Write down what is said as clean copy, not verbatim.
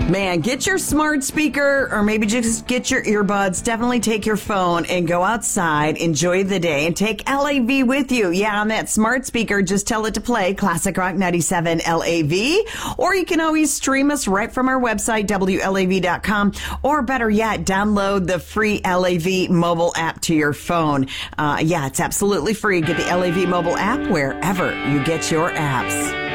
Man, get your smart speaker or maybe just get your earbuds. Definitely take your phone and go outside, enjoy the day, and take LAV with you. Yeah, on that smart speaker, just tell it to play Classic Rock 97 LAV. Or you can always stream us right from our website, WLAV.com. Or better yet, download the free LAV mobile app to your phone. Yeah, it's absolutely free. Get the LAV mobile app wherever you get your apps.